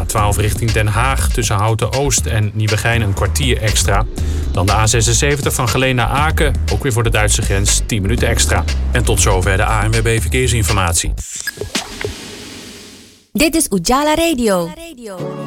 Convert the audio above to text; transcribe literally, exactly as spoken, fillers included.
twaalf richting Den Haag tussen Houten-Oost en Nieuwegein een kwartier extra. Dan de A zesenzeventig van Geleen naar Aken, ook weer voor de Duitse grens, tien minuten extra. En tot zover de A N W B Verkeersinformatie. Dit is Ujala Radio.